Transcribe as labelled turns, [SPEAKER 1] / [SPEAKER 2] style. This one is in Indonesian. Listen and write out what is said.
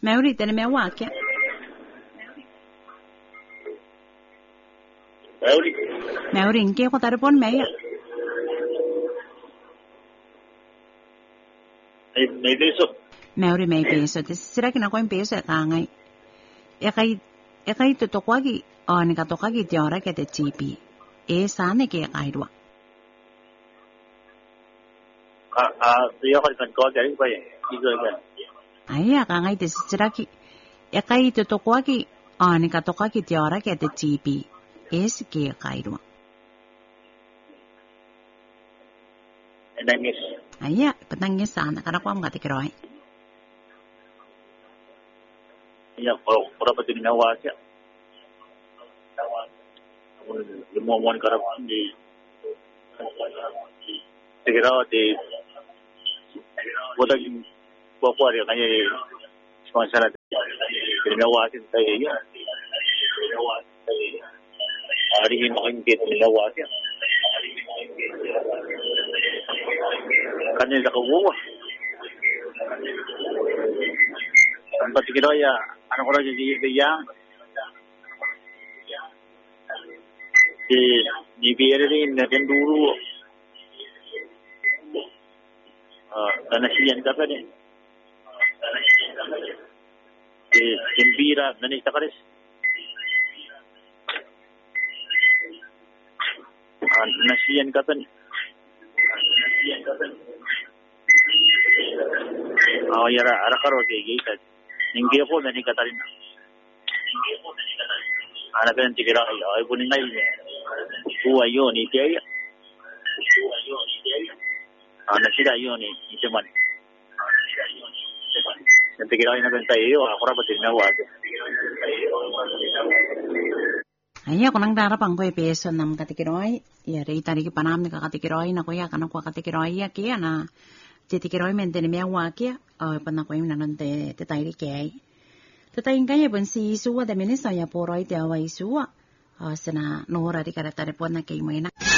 [SPEAKER 1] Mauri tene me wake. Mauri inke ko tarpon meya.
[SPEAKER 2] May peso.
[SPEAKER 1] Mauri may peso. Sira kinakuha yung peso kangai. Ekay tutukwagi. O nikatokagi tiora kete chipi. Sane ke kairwa.
[SPEAKER 2] Siya ko kan ko galing pa yan.
[SPEAKER 1] Aya kangai te siraki. Ekay tutukwagi. O nikatokagi tiora kete chipi. Ke kairwa.
[SPEAKER 2] Nangis.
[SPEAKER 1] Aya patangis sana karena ko mga tikiroy.
[SPEAKER 2] Iya, pura pati ginawa siya. Lumawan karap di siguro di budak bawa dia kanya sponsor ginawa siya tayo yun. Hari ini makin kita ginawa siya. Kanya sa kawawa. Sampai kira ya, anak orang jadi yang di biar ini nanti dulu, karena sian apa ni, di gembira nanti tak ada, nasian kata ni. Yara arakar oke gitu. Ninggir po na ni Katarina. Anak kan tikira ay punin na yun. Buwa yun ni Tiaya. Nasira yun ni Iteman. Tikira na kan tayo ako rapat tinawa.
[SPEAKER 1] Aya ko nang darapang ko peso nam katikiroy. Yari tari ki panam ni katikiroy na ko ya kana ko katikiroy ya kiya na. Titikiroy men tene me wakia. Panakoy nanon te tayo kay. Tatayin kaya pun si Suwa da minisa ya poroy te away Suwa. Sana nuhura di kada tarepon na kay mo ina.